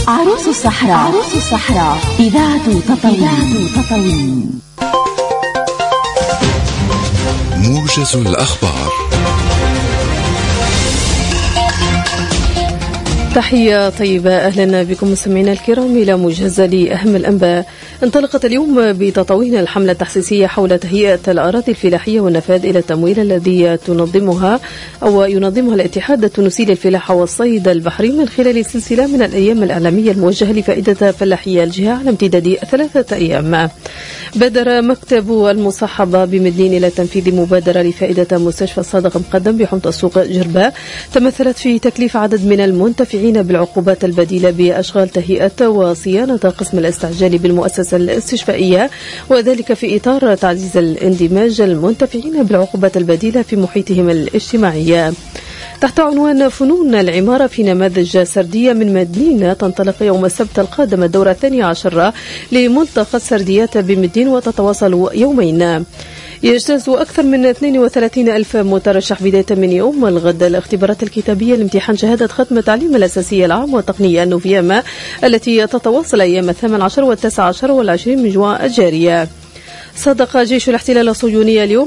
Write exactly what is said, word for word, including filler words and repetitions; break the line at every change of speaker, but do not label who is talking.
عروس الصحراء. عروس الصحراء إذاعة تطاوين. تطاوين
موجز الأخبار.
تحية طيبة، أهلا بكم مستمعينا الكرام إلى موجز لأهم الأنباء. انطلقت اليوم بتطاوين الحملة التحسيسية حول تهيئة الأراضي الفلاحية والنفاذ إلى التمويل الذي تنظمها أو ينظمها الاتحاد التونسي للفلاحة والصيد البحري من خلال سلسلة من الأيام الإعلامية الموجهة لفائدة فلاحي الجهة على امتداد ثلاثة أيام. بادر مكتب المصاحبة بمدنين إلى تنفيذ مبادرة لفائدة مستشفى الصادق مقدم بحومة السوق جرباء تمثلت في تكليف عدد من المنتفعين بالعقوبات البديلة بأشغال تهيئة وصيانة قسم الاستعجال بالمؤسسة الاستشفائية، وذلك في إطار تعزيز الاندماج المنتفعين بالعقوبات البديلة في محيطهم الاجتماعي. تحت عنوان فنون العمارة في نماذج سردية من مدينة، تنطلق يوم السبت القادم الدورة الثانية عشرة لملتقى السرديات بمدين وتتواصل يومين. يجتاز أكثر من اثنين وثلاثين ألف مترشح بداية من يوم الغد الاختبارات الكتابية لامتحان شهادة ختم التعليم الأساسي العام والتقنية النوفياما التي تتواصل أيام الثامن عشر والتاسع عشر والعشرين من جوان الجارية. صادق جيش الاحتلال الصهيوني اليوم